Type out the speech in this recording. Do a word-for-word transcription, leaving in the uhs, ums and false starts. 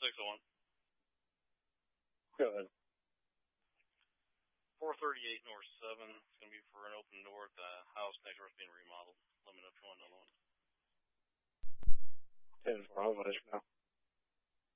six oh one. Go ahead. four thirty-eight North seven. It's going to be for an open door at the house next door. It's being remodeled. Let me know if you want another one. ten four, I'll let you know.